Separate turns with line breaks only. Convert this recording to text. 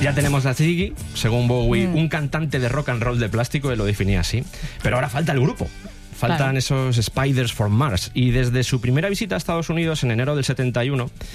Ya tenemos a Ziggy, según Bowie, un cantante de rock and roll de plástico, él lo definía así. Pero ahora falta el grupo. Faltan esos Spiders from Mars. Y desde su primera visita a Estados Unidos en enero del 71,